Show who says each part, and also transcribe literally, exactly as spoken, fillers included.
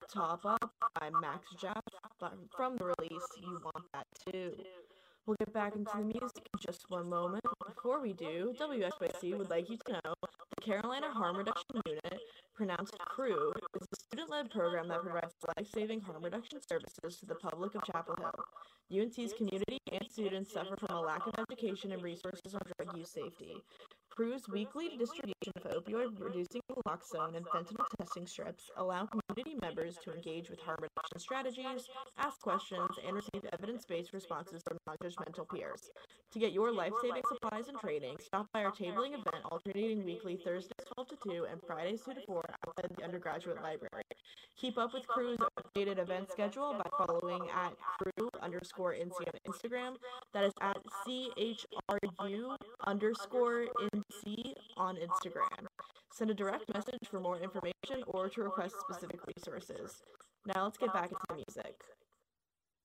Speaker 1: Top Up by Max Jeff from the release You Want That Too. We'll get back into the music in just one moment. Before we do, W S Y C would like you to know the Carolina Harm Reduction Unit, pronounced CREW, is a student-led program that provides life-saving harm reduction services to the public of Chapel Hill. U N C's community and students suffer from a lack of education and resources on drug use safety. CREW's weekly distribution of opioid-reducing naloxone and fentanyl testing strips allow community members to engage with harm reduction strategies, ask questions, and receive evidence-based responses from non-judgmental peers. To get your life-saving supplies and training, stop by our tabling event alternating weekly Thursdays twelve to two and Fridays two to four outside the undergraduate library. Keep up with CREW's updated event schedule by following at CREW underscore N C on Instagram. That is at C H R U underscore N C on Instagram. Send a direct message for more information or to request specific resources. Now let's get back into the music.